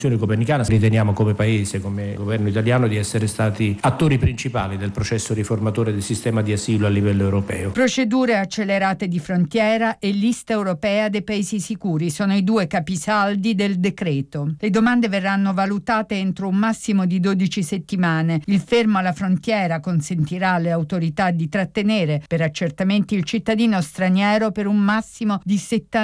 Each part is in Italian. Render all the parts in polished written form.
copernicana. Riteniamo come paese, come governo italiano, di essere stati attori principali del processo riformatore del sistema di asilo a livello europeo. Procedure accelerate di frontiera e lista europea dei paesi sicuri sono i due capisaldi del decreto. Le domande verranno valutate entro un massimo di 12 settimane. Il fermo alla frontiera consentirà alle autorità di trattenere per accertamenti il cittadino straniero per un massimo di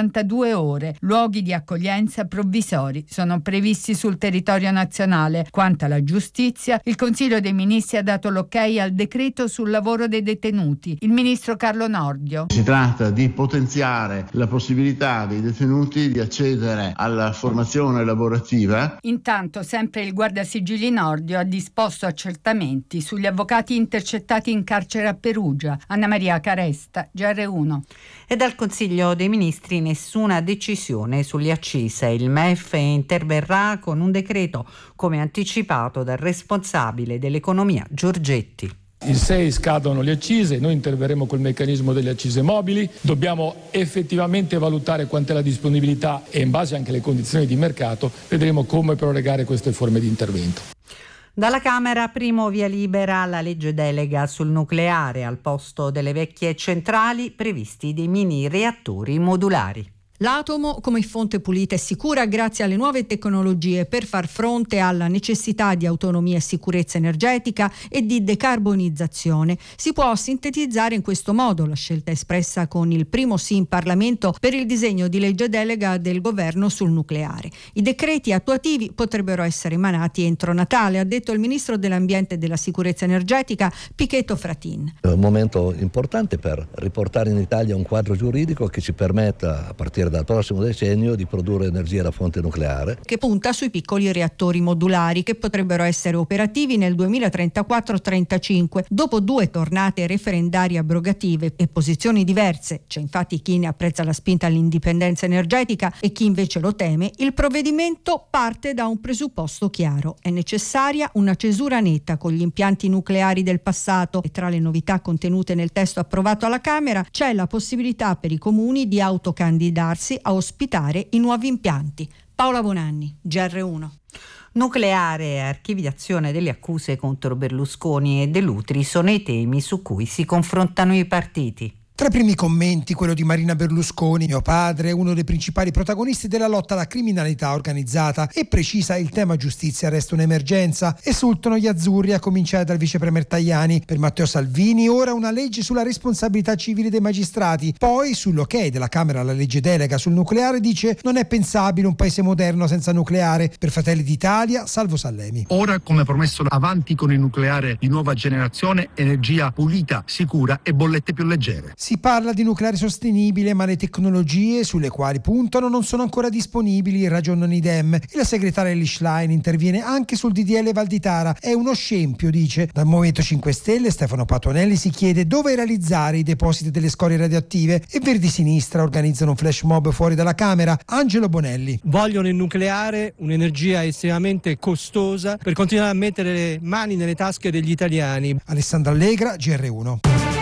72 ore. Luoghi di accoglienza provvisori sono previsti sul territorio nazionale. Quanto alla giustizia, il Consiglio dei Ministri ha dato l'ok al decreto sul lavoro dei detenuti. Il ministro Carlo Nordio. Si tratta di potenziare la possibilità dei detenuti di accedere alla formazione lavorativa. Intanto, sempre il Guardasigilli Nordio ha disposto accertamenti sugli avvocati intercettati in carcere a Perugia. Anna Maria Caresta, GR1. E dal Consiglio dei Ministri nessuna decisione sulle accise. Il MEF interverrà con un decreto, come anticipato dal responsabile dell'economia Giorgetti. Il 6 scadono le accise, noi interverremo col meccanismo delle accise mobili, dobbiamo effettivamente valutare quant'è la disponibilità e in base anche alle condizioni di mercato vedremo come prorogare queste forme di intervento. Dalla Camera primo via libera alla legge delega sul nucleare, al posto delle vecchie centrali previsti dei mini reattori modulari. L'atomo come fonte pulita e sicura grazie alle nuove tecnologie per far fronte alla necessità di autonomia e sicurezza energetica e di decarbonizzazione. Si può sintetizzare in questo modo la scelta espressa con il primo sì in Parlamento per il disegno di legge delega del governo sul nucleare. I decreti attuativi potrebbero essere emanati entro Natale, ha detto il ministro dell'Ambiente e della Sicurezza Energetica Pichetto Fratin. È un momento importante per riportare in Italia un quadro giuridico che ci permetta, a partire dal prossimo decennio, di produrre energia da fonte nucleare, che punta sui piccoli reattori modulari che potrebbero essere operativi nel 2034-35. Dopo 2 tornate referendarie abrogative e posizioni diverse, c'è infatti chi ne apprezza la spinta all'indipendenza energetica e chi invece lo teme, il provvedimento parte da un presupposto chiaro: è necessaria una cesura netta con gli impianti nucleari del passato, e tra le novità contenute nel testo approvato alla Camera c'è la possibilità per i comuni di autocandidarsi a ospitare i nuovi impianti. Paola Bonanni, GR1. Nucleare e archiviazione delle accuse contro Berlusconi e De Lutri sono i temi su cui si confrontano i partiti. Tra i primi commenti quello di Marina Berlusconi: mio padre è uno dei principali protagonisti della lotta alla criminalità organizzata, e precisa il tema giustizia resta un'emergenza. Esultano gli azzurri a cominciare dal vice premier Tajani. Per Matteo Salvini ora una legge sulla responsabilità civile dei magistrati. Poi sull'ok della Camera alla legge delega sul nucleare dice non è pensabile un paese moderno senza nucleare. Per Fratelli d'Italia Salvo Sallemi. Ora, come promesso, avanti con il nucleare di nuova generazione, energia pulita, sicura e bollette più leggere. Si parla di nucleare sostenibile, ma le tecnologie sulle quali puntano non sono ancora disponibili, ragionano i Dem. E la segretaria Lischlein interviene anche sul DDL Valditara. È uno scempio, dice. Dal Movimento 5 Stelle Stefano Patuanelli si chiede dove realizzare i depositi delle scorie radioattive, e Verdi Sinistra organizzano un flash mob fuori dalla Camera. Angelo Bonelli. Vogliono il nucleare, un'energia estremamente costosa, per continuare a mettere le mani nelle tasche degli italiani. Alessandra Allegra, GR1.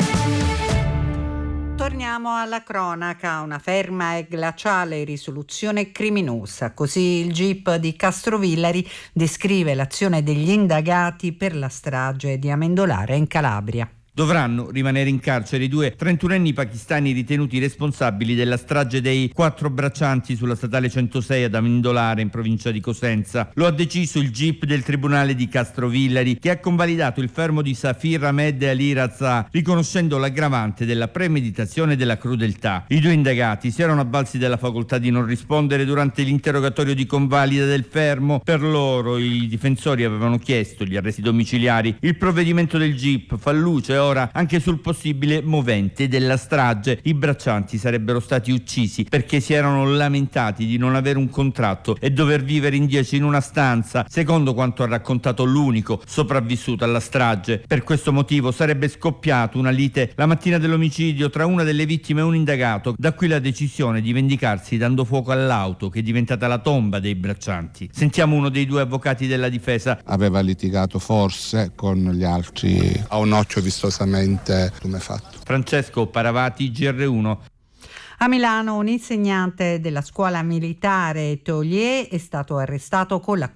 Torniamo alla cronaca. Una ferma e glaciale risoluzione criminosa. Così il GIP di Castrovillari descrive l'azione degli indagati per la strage di Amendolara in Calabria. Dovranno rimanere in carcere i 2 trentunenni pakistani ritenuti responsabili della strage dei 4 braccianti sulla statale 106 ad Amendolara in provincia di Cosenza. Lo ha deciso il GIP del Tribunale di Castrovillari, che ha convalidato il fermo di Safir Ahmed Ali Raza, riconoscendo l'aggravante della premeditazione e della crudeltà. I 2 indagati si erano avvalsi della facoltà di non rispondere durante l'interrogatorio di convalida del fermo. Per loro i difensori avevano chiesto gli arresti domiciliari. Il provvedimento del GIP fa luce ora anche sul possibile movente della strage. I braccianti sarebbero stati uccisi perché si erano lamentati di non avere un contratto e dover vivere in 10 in una stanza, secondo quanto ha raccontato l'unico sopravvissuto alla strage. Per questo motivo sarebbe scoppiato una lite la mattina dell'omicidio tra una delle vittime e un indagato, da qui la decisione di vendicarsi dando fuoco all'auto che è diventata la tomba dei braccianti. Sentiamo uno dei 2 avvocati della difesa. Aveva litigato forse con gli altri a un occhio vistosamente tumefatto. Francesco Paravati, GR1. A Milano un insegnante della scuola militare Taulier è stato arrestato con la